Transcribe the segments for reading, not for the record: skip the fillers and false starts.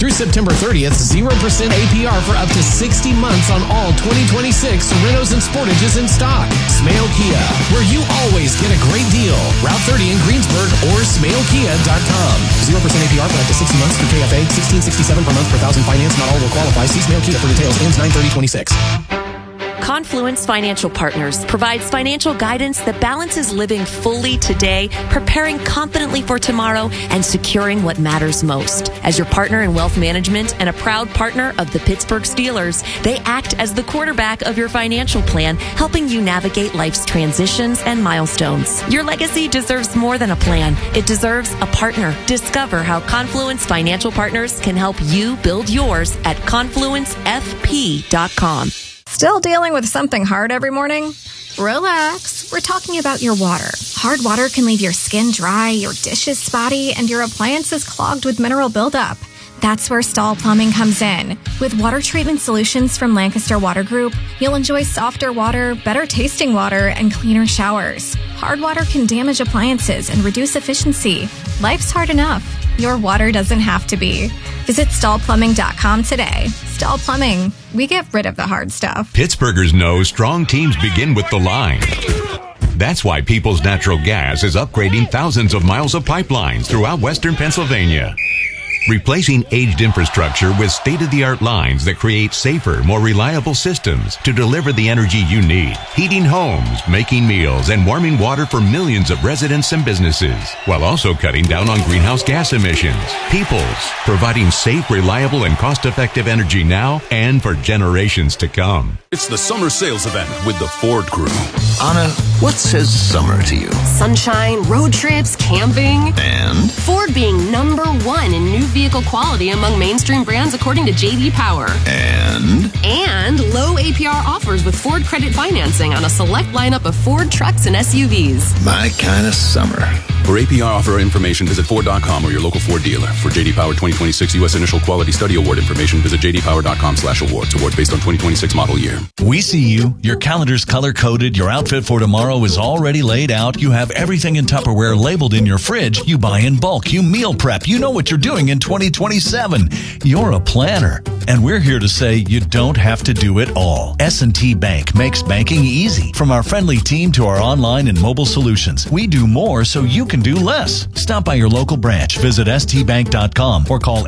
Through September 30th, 0% APR for up to 60 months on all 2026 Renos and Sportages in stock. Smale Kia, where you always get a great deal. Route 30 in Greensburg or smalekia.com. 0% APR for up to 60 months through KFA. $16.67 per month per thousand finance. Not all will qualify. See Smale Kia for details. Ends 9/30/26. Confluence Financial Partners provides financial guidance that balances living fully today, preparing confidently for tomorrow, and securing what matters most. As your partner in wealth management and a proud partner of the Pittsburgh Steelers, they act as the quarterback of your financial plan, helping you navigate life's transitions and milestones. Your legacy deserves more than a plan. It deserves a partner. Discover how Confluence Financial Partners can help you build yours at confluencefp.com. Still dealing with something hard every morning? Relax. We're talking about your water. Hard water can leave your skin dry, your dishes spotty, and your appliances clogged with mineral buildup. That's where Stahl Plumbing comes in. With water treatment solutions from Lancaster Water Group, you'll enjoy softer water, better tasting water, and cleaner showers. Hard water can damage appliances and reduce efficiency. Life's hard enough. Your water doesn't have to be. Visit StahlPlumbing.com today. Stahl Plumbing. We get rid of the hard stuff. Pittsburghers know strong teams begin with the line. That's why Peoples Natural Gas is upgrading thousands of miles of pipelines throughout western Pennsylvania. Replacing aged infrastructure with state-of-the-art lines that create safer, more reliable systems to deliver the energy you need. Heating homes, making meals, and warming water for millions of residents and businesses, while also cutting down on greenhouse gas emissions. Peoples, providing safe, reliable, and cost-effective energy now and for generations to come. It's the summer sales event with the Ford Crew. Anna, what says summer to you? Sunshine, road trips, camping. And? Ford being #1 in new vehicle quality among mainstream brands according to J.D. Power. And low APR offers with Ford credit financing on a select lineup of Ford trucks and SUVs. My kind of summer. For APR offer information, visit Ford.com or your local Ford dealer. For J.D. Power 2026 U.S. Initial Quality Study Award information, visit jdpower.com/awards. Awards based on 2026 model year. We see you. Your calendar's color-coded. Your outfit for tomorrow is already laid out. You have everything in Tupperware labeled in your fridge. You buy in bulk. You meal prep. You know what you're doing in 2027. You're a planner. And we're here to say you don't have to do it all. S&T Bank makes banking easy. From our friendly team to our online and mobile solutions, we do more so you can do less. Stop by your local branch, visit stbank.com or call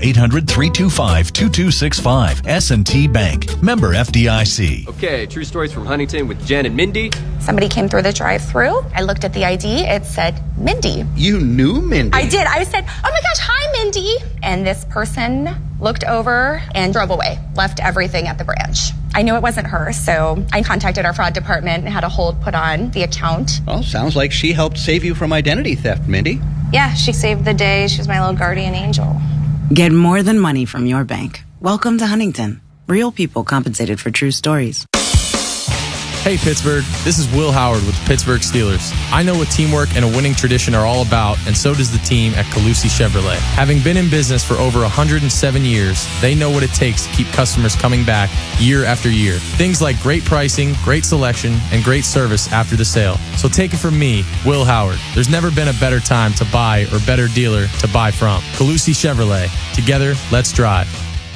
800-325-2265. S&T Bank. Member FDIC. Okay, true stories from Huntington with Jen and Mindy. Somebody came through the drive-thru. I looked at the ID. It said Mindy. You knew Mindy? I did. I said, oh my gosh, hi, Mindy. And this person looked over and drove away, left everything at the branch. I knew it wasn't her, so I contacted our fraud department and had a hold put on the account. Well, sounds like she helped save you from identity theft, Mindy. Yeah, she saved the day. She was my little guardian angel. Get more than money from your bank. Welcome to Huntington. Real people compensated for true stories. Hey Pittsburgh, this is Will Howard with the Pittsburgh Steelers. I know what teamwork and a winning tradition are all about, and so does the team at Calusi Chevrolet. Having been in business for over 107 years, they know what it takes to keep customers coming back year after year. Things like great pricing, great selection, and great service after the sale. So take it from me, Will Howard. There's never been a better time to buy or better dealer to buy from. Calusi Chevrolet. Together, let's drive.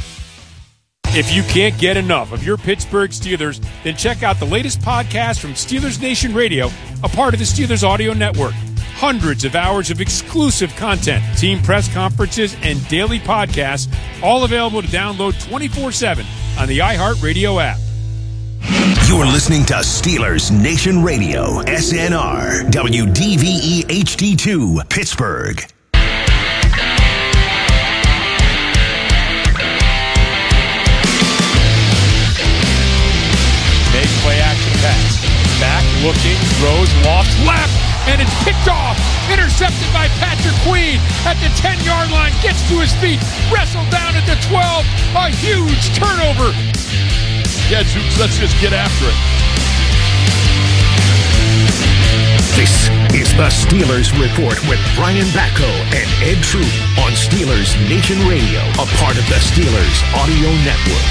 If you can't get enough of your Pittsburgh Steelers, then check out the latest podcast from Steelers Nation Radio, a part of the Steelers Audio Network. Hundreds of hours of exclusive content, team press conferences, and daily podcasts, all available to download 24/7 on the iHeartRadio app. You're listening to Steelers Nation Radio, SNR, WDVE HD2, Pittsburgh. Play action pass. Back looking, throws, lofts left, and it's picked off. Intercepted by Patrick Queen at the 10-yard line. Gets to his feet. Wrestled down at the 12. A huge turnover. Yeah, Zooks, let's just get after it. This is the Steelers Report with Brian Batko and Ed Troop on Steelers Nation Radio, a part of the Steelers Audio Network.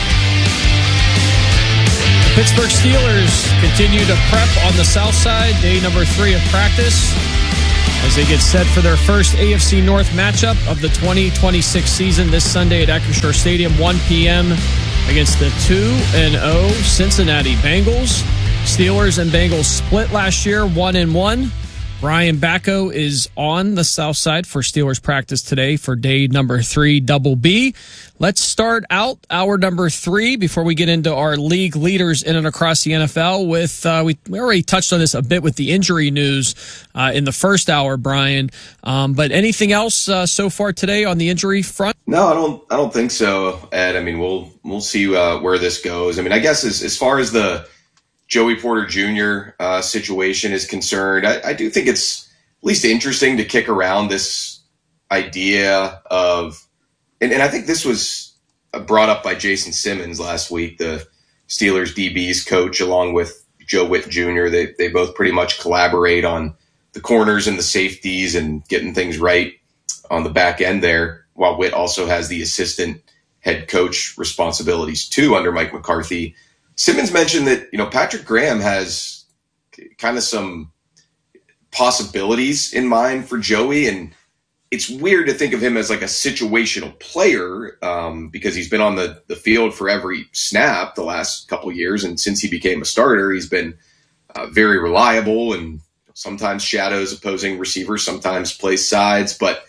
Pittsburgh Steelers continue to prep on the south side, day number 3 of practice. as they get set for their first AFC North matchup of the 2026 season this Sunday at Acrisure Stadium, 1 p.m. against the 2-0 Cincinnati Bengals. Steelers and Bengals split last year, 1-1. Brian Bacco is on the south side for Steelers practice today for day number 3, Double B. Let's start out hour number 3 before we get into our league leaders in and across the NFL with, we already touched on this a bit with the injury news in the first hour, Brian. But anything else so far today on the injury front? No, I don't think so, Ed. I mean, we'll see where this goes. I mean, I guess as far as the Joey Porter Jr. Situation is concerned, I do think it's at least interesting to kick around this idea of, and I think this was brought up by Jason Simmons last week, the Steelers DB's coach, along with Joe Witt Jr. They both pretty much collaborate on the corners and the safeties and getting things right on the back end there, while Witt also has the assistant head coach responsibilities too under Mike McCarthy. Simmons mentioned that, Patrick Graham has kind of some possibilities in mind for Joey, and it's weird to think of him as like a situational player because he's been on the field for every snap the last couple of years, and since he became a starter, he's been very reliable and sometimes shadows opposing receivers, sometimes plays sides. But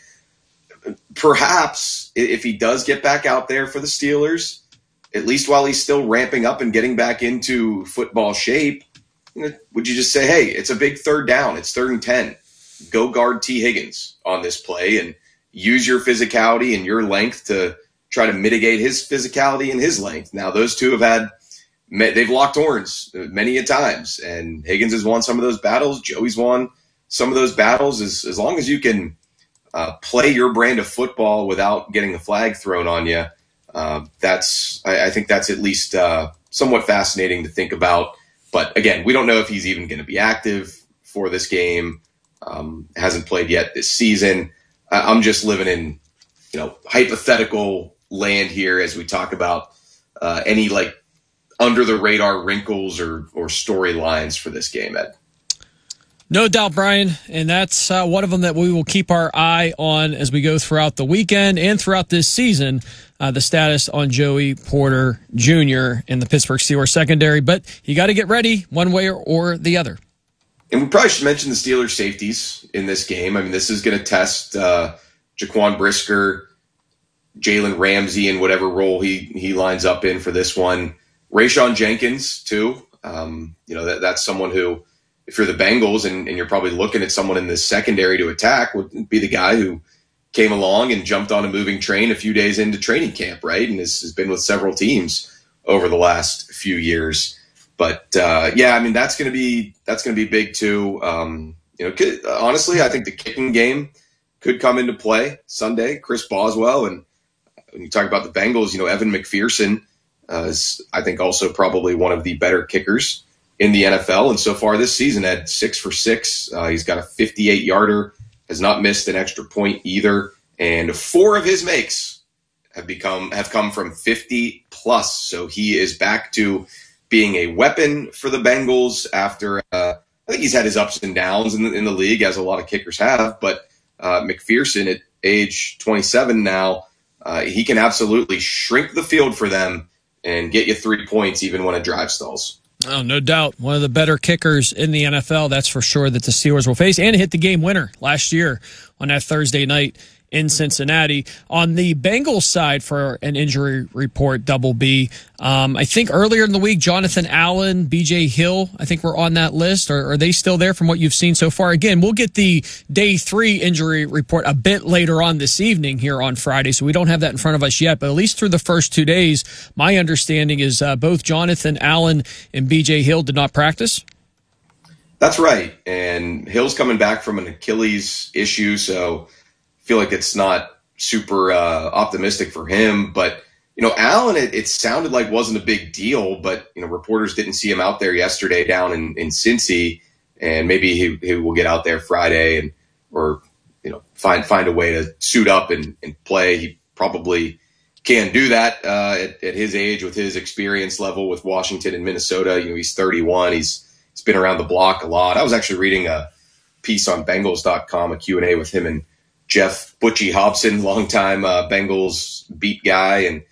perhaps if he does get back out there for the Steelers, at least while he's still ramping up and getting back into football shape, would you just say, hey, it's a big third down, it's 3rd and 10, go guard T. Higgins on this play and use your physicality and your length to try to mitigate his physicality and his length. Now, those two they've locked horns many a times, and Higgins has won some of those battles. Joey's won some of those battles. As long as you can play your brand of football without getting the flag thrown on you, I think that's at least somewhat fascinating to think about. But again, we don't know if he's even going to be active for this game. Hasn't played yet this season. I'm just living in, hypothetical land here as we talk about any like under the radar wrinkles or storylines for this game, Ed. No doubt, Brian, and that's one of them that we will keep our eye on as we go throughout the weekend and throughout this season, the status on Joey Porter Jr. in the Pittsburgh Steelers secondary. But you got to get ready one way or the other. And we probably should mention the Steelers safeties in this game. I mean, this is going to test Jaquan Brisker, Jalen Ramsey in whatever role he lines up in for this one. Rayshon Jenkins, too. That's someone who, if you're the Bengals and you're probably looking at someone in this secondary to attack, would be the guy who came along and jumped on a moving train a few days into training camp, right? And has been with several teams over the last few years. But that's going to be big too. Honestly, I think the kicking game could come into play Sunday. Chris Boswell, and when you talk about the Bengals, Evan McPherson is, I think, also probably one of the better kickers in the NFL. And so far this season, had 6 for 6. He's got a 58-yarder, has not missed an extra point either. And 4 of his makes have come from 50 plus. So he is back to being a weapon for the Bengals after I think he's had his ups and downs in the league, as a lot of kickers have. But McPherson at age 27 now, he can absolutely shrink the field for them and get you 3 points even when a drive stalls. Oh, no doubt. One of the better kickers in the NFL, that's for sure, that the Steelers will face, and hit the game winner last year on that Thursday night in Cincinnati. On the Bengals side for an injury report, Double B, I think earlier in the week, Jonathan Allen, B.J. Hill, I think were on that list. Are they still there from what you've seen so far? Again, we'll get the day 3 injury report a bit later on this evening here on Friday, so we don't have that in front of us yet. But at least through the first 2 days, my understanding is both Jonathan Allen and B.J. Hill did not practice. That's right. And Hill's coming back from an Achilles issue, so I feel like it's not super optimistic for him. But Allen, it sounded like wasn't a big deal, but reporters didn't see him out there yesterday down in Cincy, and maybe he will get out there Friday or find a way to suit up and play. He probably can do that at his age with his experience level with Washington and Minnesota. He's 31. He's been around the block a lot. I was actually reading a piece on Bengals.com, a Q&A with him and Jeff Butchie Hobson, longtime Bengals beat guy. And